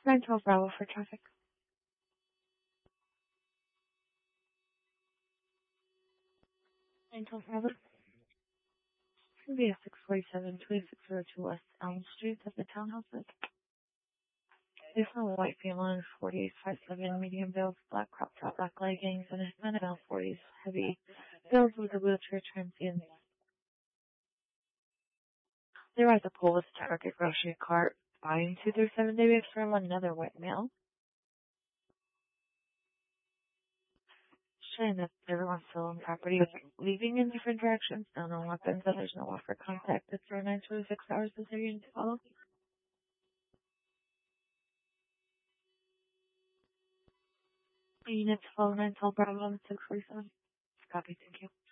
912 Bravo for traffic. Bravo. VS 647, 2602 West Elm Street at the townhouses. There's a white female in 40s, 5'7", medium build, black crop top, black leggings, and a man about 40s, heavy build with a wheelchair transient. They were at the pool with a Target grocery cart, buying 2 through 7 day bags from another white male. Showing that everyone's still on property, leaving in different directions, no weapons, and there's no offer contact. It's 926 hours is there you need to follow. You need to follow 912 Bravo 647. Copy, thank you.